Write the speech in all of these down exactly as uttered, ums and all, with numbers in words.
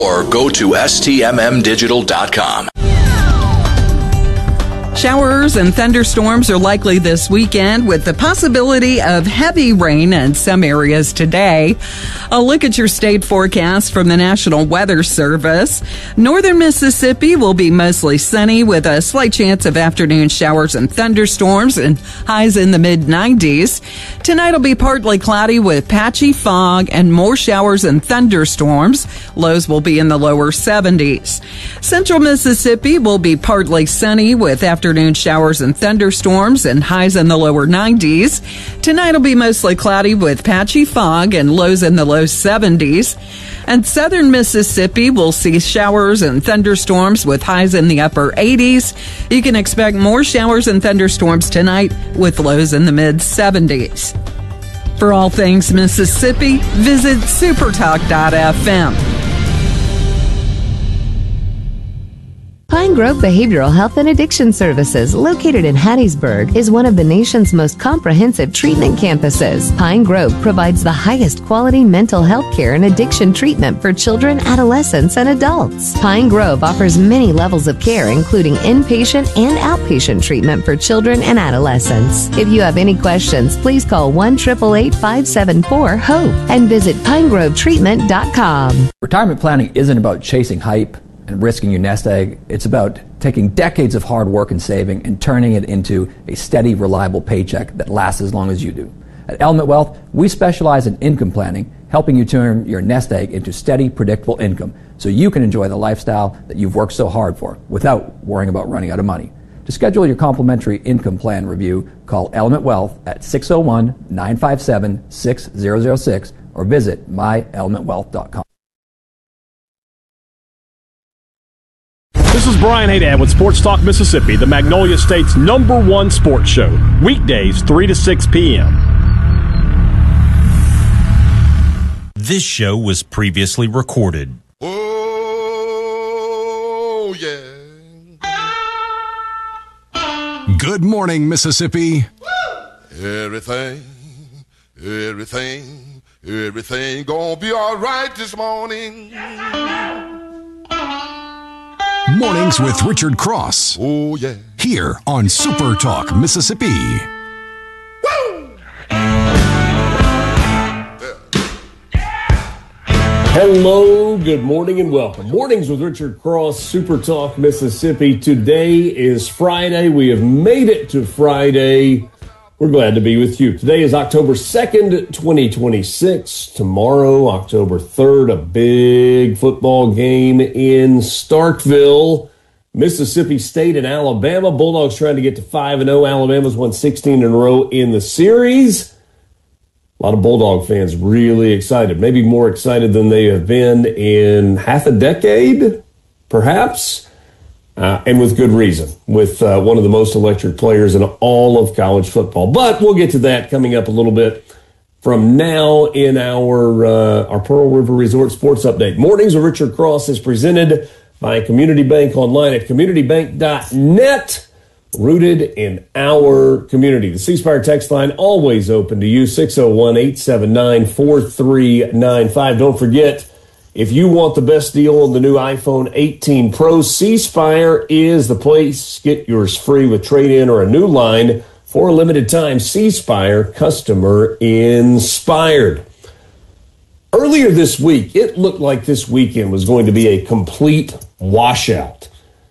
Or go to S T M M digital dot com. Showers and thunderstorms are likely this weekend with the possibility of heavy rain in some areas today. A look at your state forecast from the National Weather Service. Northern Mississippi will be mostly sunny with a slight chance of afternoon showers and thunderstorms and highs in the mid nineties. Tonight will be partly cloudy with patchy fog and more showers and thunderstorms. Lows will be in the lower seventies. Central Mississippi will be partly sunny with afternoon Afternoon showers and thunderstorms and highs in the lower nineties. Tonight will be mostly cloudy with patchy fog and lows in the low seventies. And southern Mississippi will see showers and thunderstorms with highs in the upper eighties. You can expect more showers and thunderstorms tonight with lows in the mid seventies. For all things Mississippi, visit supertalk dot f m. Pine Grove Behavioral Health and Addiction Services, located in Hattiesburg, is one of the nation's most comprehensive treatment campuses. Pine Grove provides the highest quality mental health care and addiction treatment for children, adolescents, and adults. Pine Grove offers many levels of care, including inpatient and outpatient treatment for children and adolescents. If you have any questions, please call one eight eight eight, five seven four, HOPE and visit pine grove treatment dot com. Retirement planning isn't about chasing hype and risking your nest egg. It's about taking decades of hard work and saving and turning it into a steady, reliable paycheck that lasts as long as you do. At Element Wealth, we specialize in income planning, helping you turn your nest egg into steady, predictable income so you can enjoy the lifestyle that you've worked so hard for without worrying about running out of money. To schedule your complimentary income plan review, call Element Wealth at six oh one, nine five seven, six zero zero six or visit my element wealth dot com. This is Brian Haydad with Sports Talk Mississippi, the Magnolia State's number one sports show. Weekdays, three to six p.m. This show was previously recorded. Oh, yeah. Good morning, Mississippi. Everything, everything, everything gonna be all right this morning. Mornings with Richard Cross. Oh, yeah. Here on Super Talk Mississippi. Woo! Hello, good morning, and welcome. Mornings with Richard Cross, Super Talk Mississippi. Today is Friday. We have made it to Friday. We're glad to be with you. Today is October second, twenty twenty-six. Tomorrow, October third, a big football game in Starkville. Mississippi State and Alabama. Bulldogs trying to get to five and oh. Alabama's won sixteen in a row in the series. A lot of Bulldog fans really excited, maybe more excited than they have been in half a decade, perhaps. Uh, and with good reason, with uh, one of the most electric players in all of college football. But we'll get to that coming up a little bit from now in our uh, our Pearl River Resort Sports Update. Mornings with Richard Cross is presented by Community Bank online at community bank dot net, rooted in our community. The C Spire text line always open to you, six oh one, eight seven nine, four three nine five. Don't forget, if you want the best deal on the new iPhone eighteen Pro, C Spire is the place. Get yours free with trade-in or a new line for a limited time. C Spire, customer inspired. Earlier this week, it looked like this weekend was going to be a complete washout.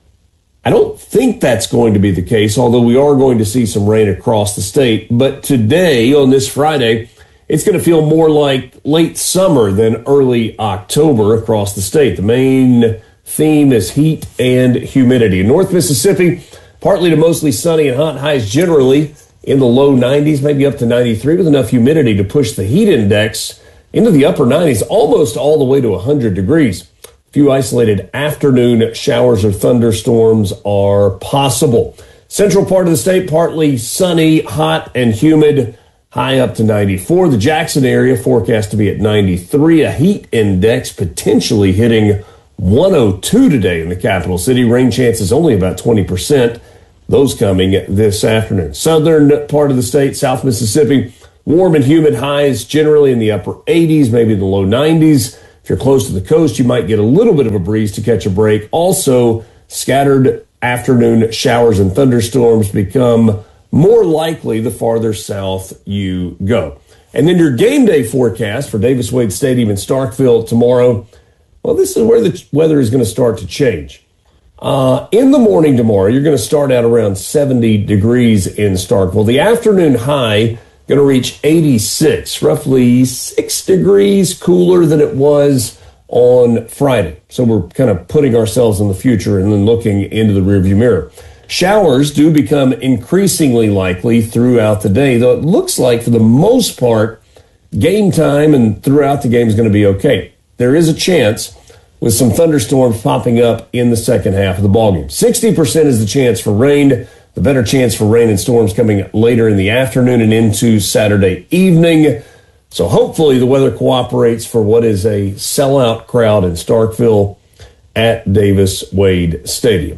I don't think that's going to be the case, although we are going to see some rain across the state. But today, on this Friday, it's going to feel more like late summer than early October across the state. The main theme is heat and humidity. In North Mississippi, partly to mostly sunny and hot, highs generally in the low nineties, maybe up to ninety-three, with enough humidity to push the heat index into the upper nineties, almost all the way to one hundred degrees. A few isolated afternoon showers or thunderstorms are possible. Central part of the state, partly sunny, hot, and humid, high up to ninety-four. The Jackson area forecast to be at ninety-three. A heat index potentially hitting one oh two today in the capital city. Rain chances only about twenty percent. Those coming this afternoon. Southern part of the state, South Mississippi, warm and humid, highs generally in the upper eighties, maybe the low nineties. If you're close to the coast, you might get a little bit of a breeze to catch a break. Also, scattered afternoon showers and thunderstorms become more likely the farther south you go. And then your game day forecast for Davis Wade Stadium in Starkville tomorrow. Well, this is where the weather is going to start to change. Uh, in the morning tomorrow, you're going to start out around seventy degrees in Starkville. The afternoon high going to reach eighty-six, roughly six degrees cooler than it was on Friday. So we're kind of putting ourselves in the future and then looking into the rearview mirror. Showers do become increasingly likely throughout the day, though it looks like for the most part, game time and throughout the game is going to be okay. There is a chance with some thunderstorms popping up in the second half of the ballgame. sixty percent is the chance for rain. The better chance for rain and storms coming later in the afternoon and into Saturday evening. So hopefully the weather cooperates for what is a sellout crowd in Starkville at Davis Wade Stadium.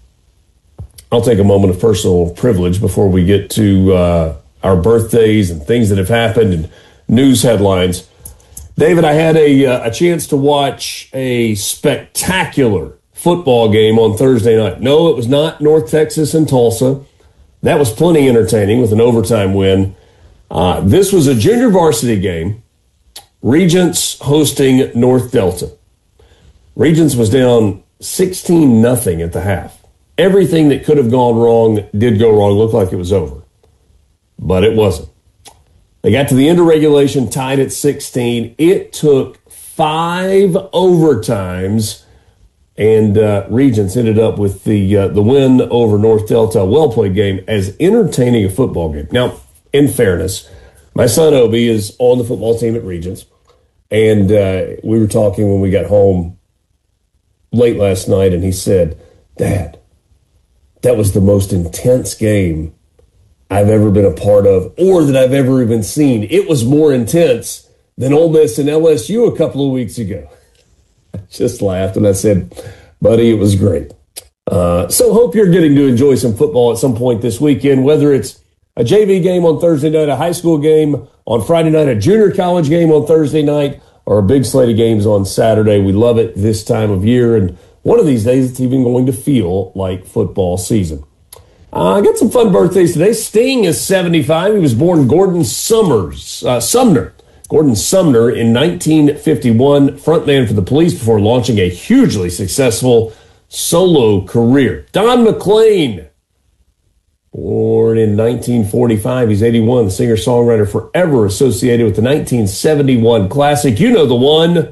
I'll take a moment of personal privilege before we get to uh, our birthdays and things that have happened and news headlines. David, I had a, uh, a chance to watch a spectacular football game on Thursday night. No, it was not North Texas and Tulsa. That was plenty entertaining with an overtime win. Uh, this was a junior varsity game. Regents hosting North Delta. Regents was down sixteen nothing at the half. Everything that could have gone wrong did go wrong. Looked like it was over. But it wasn't. They got to the end of regulation, tied at sixteen. It took five overtimes. And uh, Regents ended up with the uh, the win over North Delta. Well-played game, as entertaining a football game. Now, in fairness, my son Obi is on the football team at Regents. And uh, we were talking when we got home late last night, and he said, Dad, that was the most intense game I've ever been a part of or that I've ever even seen. It was more intense than Ole Miss and L S U a couple of weeks ago. I just laughed and I said, buddy, it was great. Uh, so hope you're getting to enjoy some football at some point this weekend, whether it's a J V game on Thursday night, a high school game on Friday night, a junior college game on Thursday night, or a big slate of games on Saturday. We love it this time of year, and one of these days it's even going to feel like football season. Uh, I got some fun birthdays today. Sting is seventy-five. He was born Gordon Summers, uh, Sumner. Gordon Sumner in nineteen fifty-one, frontman for the Police before launching a hugely successful solo career. Don McLean, born in nineteen forty-five, he's eighty-one, the singer-songwriter forever associated with the nineteen seventy-one classic. You know the one,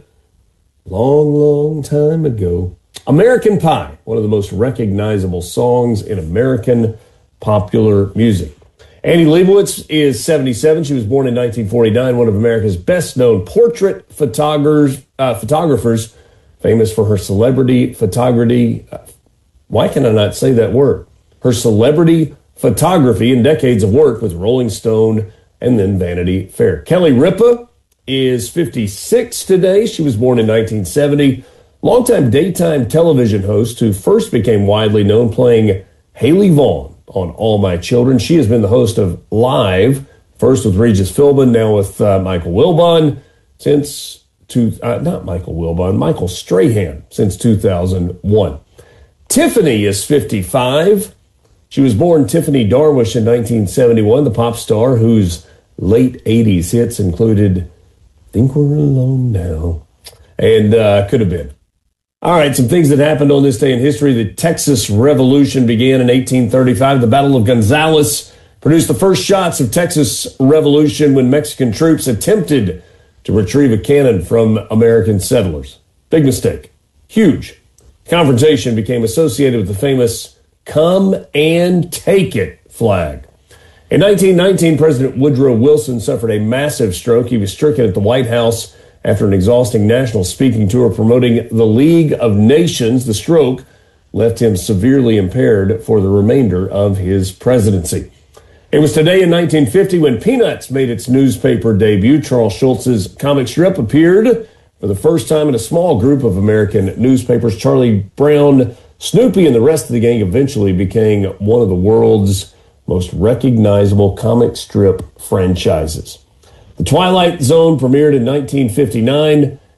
long, long time ago. American Pie, one of the most recognizable songs in American popular music. Annie Leibovitz is seventy-seven. She was born in nineteen forty-nine, one of America's best-known portrait photographers, uh, photographers, famous for her celebrity photography. Uh, why can I not say that word? Her celebrity photography and decades of work with Rolling Stone and then Vanity Fair. Kelly Ripa is fifty-six today. She was born in nineteen seventy. Longtime daytime television host who first became widely known playing Haley Vaughn on All My Children. She has been the host of Live, first with Regis Philbin, now with uh, Michael Wilbon, since, two, uh, not Michael Wilbon, Michael Strahan, since two thousand one. Tiffany is fifty-five. She was born Tiffany Darwish in nineteen seventy-one, the pop star whose late eighties hits included Think We're Alone Now and uh, Could Have Been. All right, some things that happened on this day in history. The Texas Revolution began in eighteen thirty-five. The Battle of Gonzales produced the first shots of Texas Revolution when Mexican troops attempted to retrieve a cannon from American settlers. Big mistake. Huge. Confrontation became associated with the famous Come and Take It flag. In nineteen nineteen, President Woodrow Wilson suffered a massive stroke. He was stricken at the White House after an exhausting national speaking tour promoting the League of Nations. The stroke left him severely impaired for the remainder of his presidency. It was today in nineteen fifty when Peanuts made its newspaper debut. Charles Schulz's comic strip appeared for the first time in a small group of American newspapers. Charlie Brown, Snoopy, and the rest of the gang eventually became one of the world's most recognizable comic strip franchises. The Twilight Zone premiered in nineteen fifty-nine.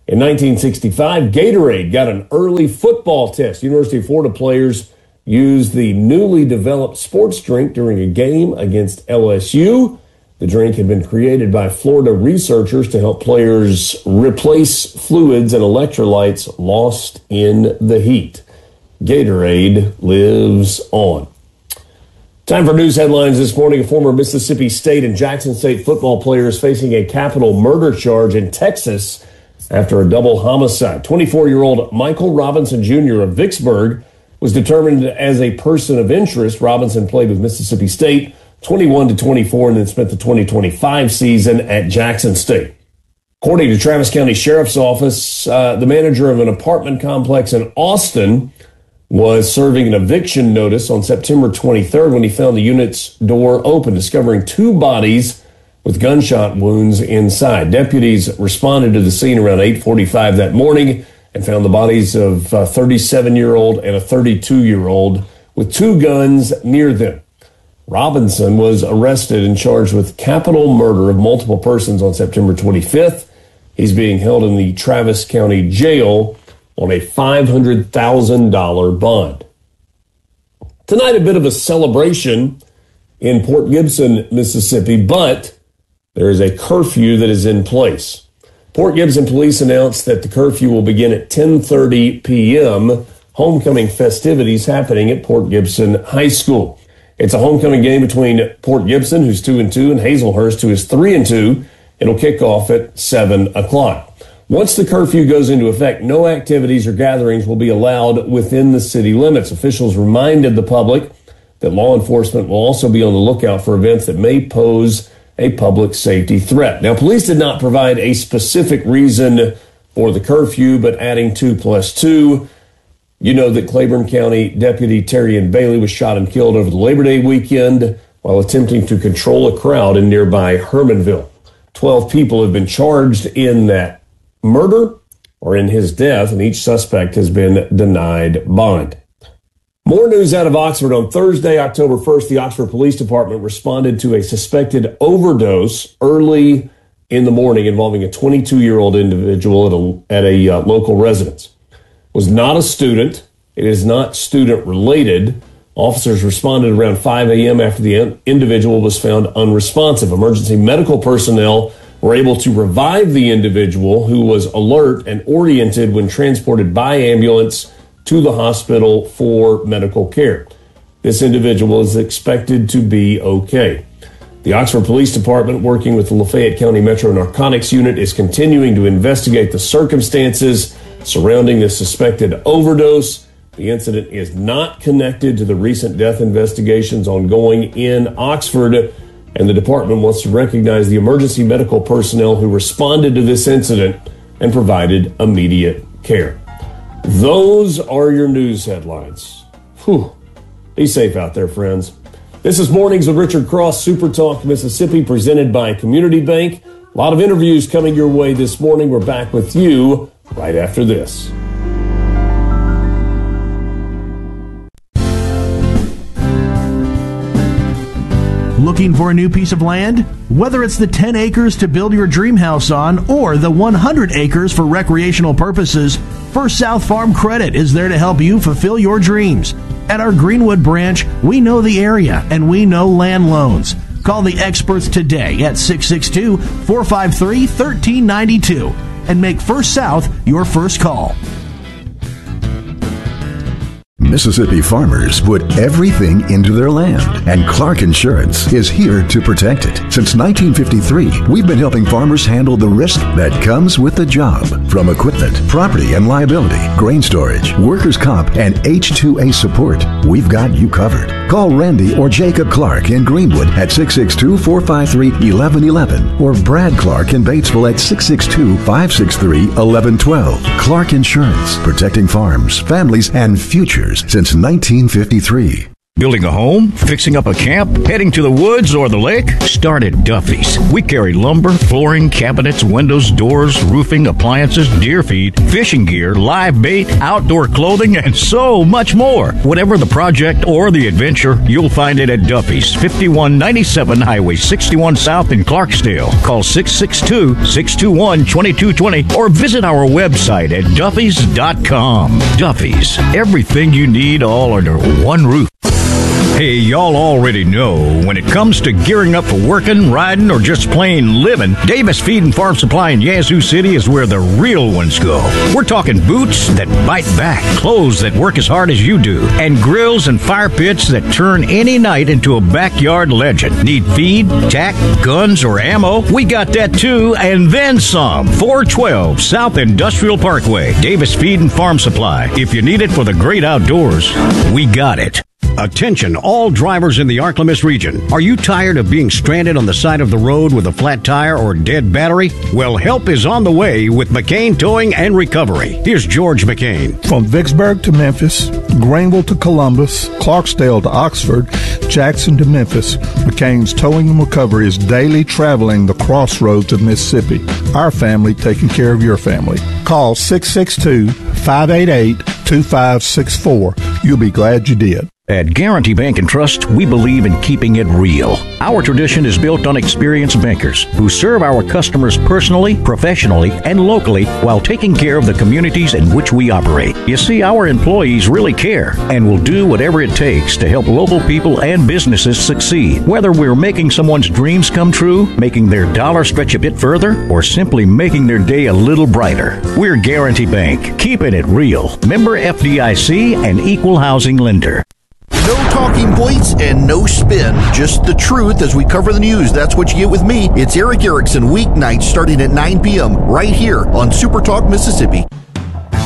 In nineteen sixty-five, Gatorade got an early football test. University of Florida players used the newly developed sports drink during a game against L S U. The drink had been created by Florida researchers to help players replace fluids and electrolytes lost in the heat. Gatorade lives on. Time for news headlines this morning. A former Mississippi State and Jackson State football player is facing a capital murder charge in Texas after a double homicide. twenty-four-year-old Michael Robinson Junior of Vicksburg was determined as a person of interest. Robinson played with Mississippi State twenty-one to twenty-four, and then spent the twenty twenty-five season at Jackson State. According to Travis County Sheriff's Office, uh, the manager of an apartment complex in Austin was serving an eviction notice on September twenty-third when he found the unit's door open, discovering two bodies with gunshot wounds inside. Deputies responded to the scene around eight forty-five that morning and found the bodies of a thirty-seven-year-old and a thirty-two-year-old with two guns near them. Robinson was arrested and charged with capital murder of multiple persons on September twenty-fifth. He's being held in the Travis County Jail on a five hundred thousand dollars bond. Tonight, a bit of a celebration in Port Gibson, Mississippi, but there is a curfew that is in place. Port Gibson police announced that the curfew will begin at ten thirty p.m. Homecoming festivities happening at Port Gibson High School. It's a homecoming game between Port Gibson, who's two and two, and Hazelhurst, who is three and two. It'll kick off at seven o'clock. Once the curfew goes into effect, no activities or gatherings will be allowed within the city limits. Officials reminded the public that law enforcement will also be on the lookout for events that may pose a public safety threat. Now, police did not provide a specific reason for the curfew, but adding two plus two, you know that Claiborne County Deputy Terrian Bailey was shot and killed over the Labor Day weekend while attempting to control a crowd in nearby Hermanville. Twelve people have been charged in that murder or in his death, and each suspect has been denied bond. More news out of Oxford. On Thursday, October first, the Oxford Police Department responded to a suspected overdose early in the morning involving a twenty-two-year-old individual at a, at a uh, local residence. Was not a student. It is not student-related. Officers responded around five a.m. after the individual was found unresponsive. Emergency medical personnel were able to revive the individual, who was alert and oriented when transported by ambulance to the hospital for medical care. This individual is expected to be okay. The Oxford Police Department, working with the Lafayette County Metro Narcotics Unit, is continuing to investigate the circumstances surrounding the suspected overdose. The incident is not connected to the recent death investigations ongoing in Oxford, and the department wants to recognize the emergency medical personnel who responded to this incident and provided immediate care. Those are your news headlines. Whew. Be safe out there, friends. This is Mornings with Richard Cross, Super Talk Mississippi, presented by Community Bank. A lot of interviews coming your way this morning. We're back with you right after this. Looking for a new piece of land? Whether it's the ten acres to build your dream house on or the one hundred acres for recreational purposes, First South Farm Credit is there to help you fulfill your dreams. At our Greenwood branch, we know the area and we know land loans. Call the experts today at six six two, four five three, one three nine two and make First South your first call. Mississippi farmers put everything into their land, and Clark Insurance is here to protect it. Since nineteen fifty-three, we've been helping farmers handle the risk that comes with the job. From equipment, property and liability, grain storage, workers' comp, and H two A support, we've got you covered. Call Randy or Jacob Clark in Greenwood at six six two, four five three, one one one one or Brad Clark in Batesville at six six two, five six three, one one one two. Clark Insurance, protecting farms, families, and futures since nineteen fifty-three. Building a home? Fixing up a camp? Heading to the woods or the lake? Start at Duffy's. We carry lumber, flooring, cabinets, windows, doors, roofing, appliances, deer feed, fishing gear, live bait, outdoor clothing, and so much more. Whatever the project or the adventure, you'll find it at Duffy's, fifty-one ninety-seven Highway sixty-one South in Clarksdale. Call six six two, six two one, two two two zero or visit our website at duffys dot com. Duffy's, everything you need all under one roof. Hey, y'all already know when it comes to gearing up for working, riding, or just plain living, Davis Feed and Farm Supply in Yazoo City is where the real ones go. We're talking boots that bite back, clothes that work as hard as you do, and grills and fire pits that turn any night into a backyard legend. Need feed, tack, guns, or ammo? We got that too, and then some. four twelve South Industrial Parkway, Davis Feed and Farm Supply. If you need it for the great outdoors, we got it. Attention, all drivers in the Arklamis region. Are you tired of being stranded on the side of the road with a flat tire or dead battery? Well, help is on the way with McCain Towing and Recovery. Here's George McCain. From Vicksburg to Memphis, Greenville to Columbus, Clarksdale to Oxford, Jackson to Memphis, McCain's Towing and Recovery is daily traveling the crossroads of Mississippi. Our family taking care of your family. Call six six two, five eight eight, two five six four. You'll be glad you did. At Guarantee Bank and Trust, we believe in keeping it real. Our tradition is built on experienced bankers who serve our customers personally, professionally, and locally while taking care of the communities in which we operate. You see, our employees really care and will do whatever it takes to help local people and businesses succeed. Whether we're making someone's dreams come true, making their dollar stretch a bit further, or simply making their day a little brighter. We're Guarantee Bank, keeping it real. Member F D I C and Equal Housing Lender. No talking points and no spin, just the truth as we cover the news. That's what you get with me. It's Erick Erickson, weeknights starting at nine p.m. right here on Super Talk Mississippi.